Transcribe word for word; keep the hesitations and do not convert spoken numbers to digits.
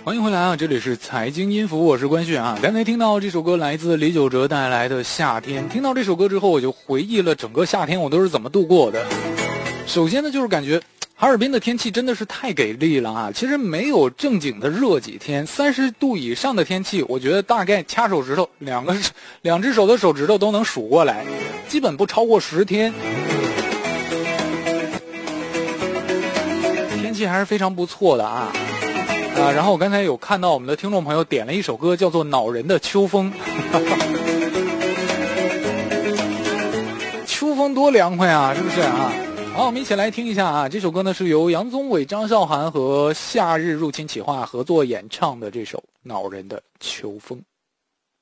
欢迎回来啊！这里是财经音符，我是关旭啊。刚才听到这首歌来自李玖哲带来的《夏天》，听到这首歌之后，我就回忆了整个夏天我都是怎么度过的。首先呢，就是感觉哈尔滨的天气真的是太给力了啊！其实没有正经的热几天，三十度以上的天气，我觉得大概掐手指头，两个两只手的手指头都能数过来，基本不超过十天。天气还是非常不错的啊。啊，然后我刚才有看到我们的听众朋友点了一首歌，叫做《恼人的秋风》。秋风多凉快啊，是不是啊？好，我们一起来听一下啊，这首歌呢是由杨宗纬、张韶涵和夏日入侵企划合作演唱的这首《恼人的秋风》。